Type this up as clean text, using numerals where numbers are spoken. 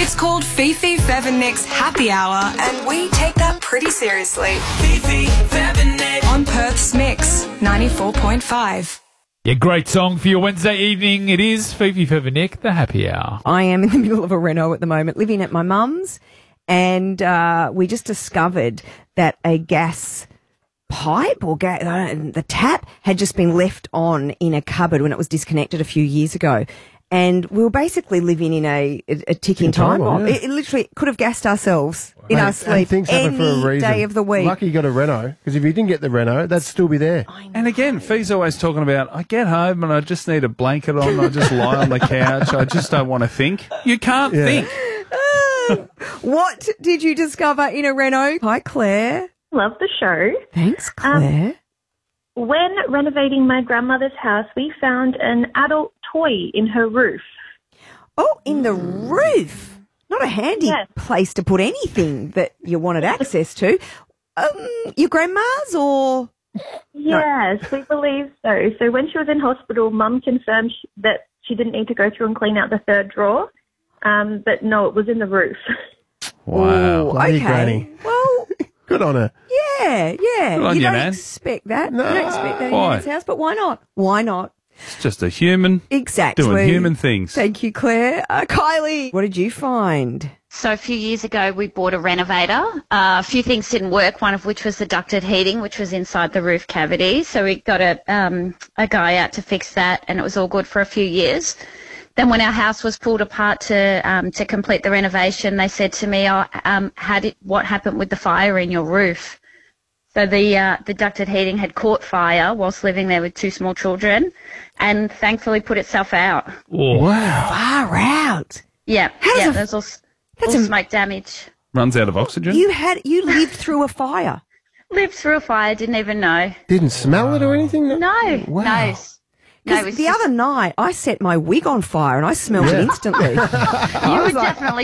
It's called Fifi, Fev and Nick's Happy Hour, and we take that pretty seriously. Fifi, Fev and Nick on Perth's Mix 94.5. Yeah, great song for your Wednesday evening. It is Fifi, Fev and Nick, the Happy Hour. I am in the middle of a reno at the moment, living at my mum's, and we just discovered that a gas pipe or the tap had just been left on in a cupboard when it was disconnected a few years ago. And we were basically living in a ticking time bomb. Yeah. It literally could have gassed ourselves in our sleep things happen for a any reason. day of the week. Lucky you got a reno, because if you didn't get the reno, that'd still be there. And again, Fee's always talking about, I get home and I just need a blanket on, I just lie on the couch, I just don't want to think. You can't think. What did you discover in a reno? Hi, Claire. Love the show. Thanks, Claire. When renovating my grandmother's house, we found an adult toy in her roof. Oh, in the roof. Not a handy Yes. place to put anything that you wanted access to. Your grandma's or... Yes, we believe so. So when she was in hospital, Mum confirmed that she didn't need to go through and clean out the third drawer. But no, it was in the roof. Wow. Bloody Okay. granny. Well, Good on her. yeah. Good on You you, don't Nan. expect that. No. You don't expect that in Why? your dad's house, but why not? Why not? It's just a human Exactly. doing human things. Thank you, Claire. Kylie, what did you find? So a few years ago, we bought a renovator. A few things didn't work, one of which was the ducted heating, which was inside the roof cavity. So we got a guy out to fix that, and it was all good for a few years. Then when our house was pulled apart to complete the renovation, they said to me, what happened with the fire in your roof? So the ducted heating had caught fire whilst living there with two small children, and thankfully put itself out. Wow. Far out. Yeah, there's all smoke damage. Runs out of oxygen. You lived through a fire. Lived through a fire, didn't even know. Didn't smell it or anything? No, Wow. no. Because the other night I set my wig on fire and I smelled it instantly. You were definitely